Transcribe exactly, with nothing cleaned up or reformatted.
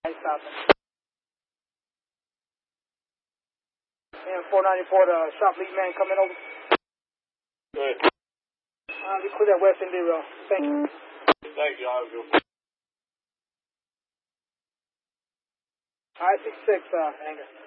Nice stopping. And four ninety-four, the shop lead man coming over. Good. Uh, we clear that west end zero. Thank you. Thank you, I'll go. I six six, uh, Anger.